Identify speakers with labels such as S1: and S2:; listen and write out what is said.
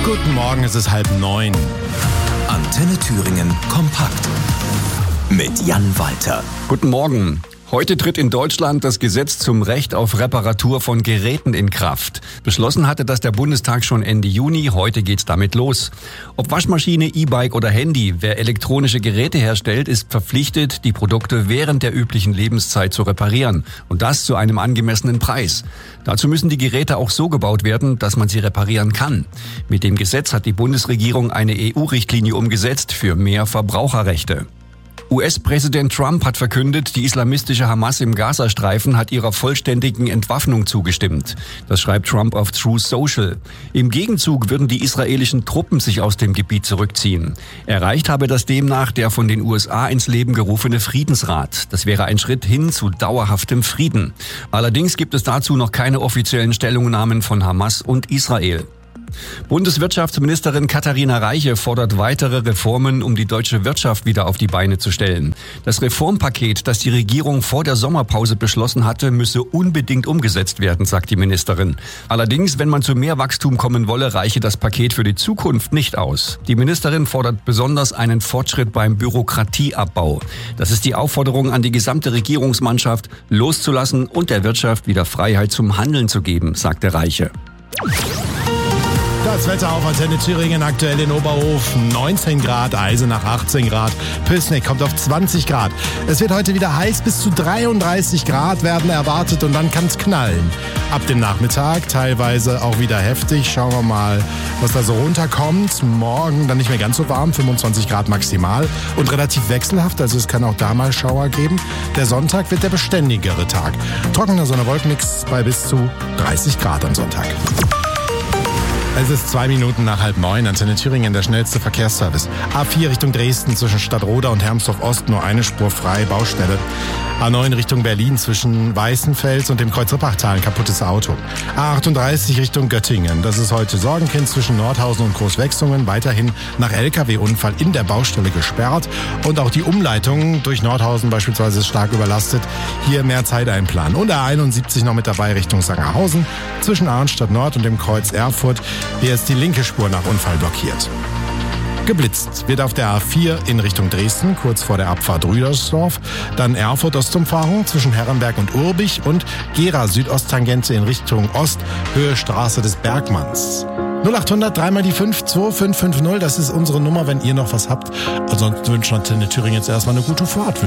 S1: Guten Morgen, es ist 8:30.
S2: Antenne Thüringen kompakt mit Jan Walter.
S3: Guten Morgen. Heute tritt in Deutschland das Gesetz zum Recht auf Reparatur von Geräten in Kraft. Beschlossen hatte das der Bundestag schon Ende Juni. Heute geht's damit los. Ob Waschmaschine, E-Bike oder Handy, wer elektronische Geräte herstellt, ist verpflichtet, die Produkte während der üblichen Lebenszeit zu reparieren. Und das zu einem angemessenen Preis. Dazu müssen die Geräte auch so gebaut werden, dass man sie reparieren kann. Mit dem Gesetz hat die Bundesregierung eine EU-Richtlinie umgesetzt für mehr Verbraucherrechte. US-Präsident Trump hat verkündet, die islamistische Hamas im Gazastreifen hat ihrer vollständigen Entwaffnung zugestimmt. Das schreibt Trump auf Truth Social. Im Gegenzug würden die israelischen Truppen sich aus dem Gebiet zurückziehen. Erreicht habe das demnach der von den USA ins Leben gerufene Friedensrat. Das wäre ein Schritt hin zu dauerhaftem Frieden. Allerdings gibt es dazu noch keine offiziellen Stellungnahmen von Hamas und Israel. Bundeswirtschaftsministerin Katharina Reiche fordert weitere Reformen, um die deutsche Wirtschaft wieder auf die Beine zu stellen. Das Reformpaket, das die Regierung vor der Sommerpause beschlossen hatte, müsse unbedingt umgesetzt werden, sagt die Ministerin. Allerdings, wenn man zu mehr Wachstum kommen wolle, reiche das Paket für die Zukunft nicht aus. Die Ministerin fordert besonders einen Fortschritt beim Bürokratieabbau. Das ist die Aufforderung an die gesamte Regierungsmannschaft, loszulassen und der Wirtschaft wieder Freiheit zum Handeln zu geben, sagte Reiche.
S1: Das Wetter auf Antenne Thüringen, aktuell in Oberhof 19 Grad, Eisenach 18 Grad, Püßneck kommt auf 20 Grad. Es wird heute wieder heiß, bis zu 33 Grad werden erwartet und dann kann es knallen. Ab dem Nachmittag teilweise auch wieder heftig. Schauen wir mal, was da so runterkommt. Morgen dann nicht mehr ganz so warm, 25 Grad maximal und relativ wechselhaft, also es kann auch da mal Schauer geben. Der Sonntag wird der beständigere Tag. Trockener Sonne-Wolkenmix bei bis zu 30 Grad am Sonntag. Es ist 2 Minuten nach 8:30, Antenne Thüringen, der schnellste Verkehrsservice. A4 Richtung Dresden zwischen Stadtroda und Hermsdorf-Ost nur eine Spur frei, Baustelle. A9 Richtung Berlin zwischen Weißenfels und dem Kreuz Rippachtal ein kaputtes Auto. A38 Richtung Göttingen, das ist heute Sorgenkind zwischen Nordhausen und Großwechsungen, weiterhin nach LKW-Unfall in der Baustelle gesperrt. Und auch die Umleitung durch Nordhausen beispielsweise ist stark überlastet. Hier mehr Zeit einplanen. Und A71 noch mit dabei Richtung Sangerhausen zwischen Arnstadt Nord und dem Kreuz Erfurt. Hier ist die linke Spur nach Unfall blockiert. Geblitzt wird auf der A4 in Richtung Dresden, kurz vor der Abfahrt Rüdersdorf, dann Erfurt-Ostumfahrung zwischen Herrenberg und Urbich und Gera-Südosttangente in Richtung Ost, Höhe Straße des Bergmanns. 0800 3 mal die 5 2550, das ist unsere Nummer, wenn ihr noch was habt. Ansonsten wünschen Antenne Thüringen jetzt erstmal eine gute Fahrt.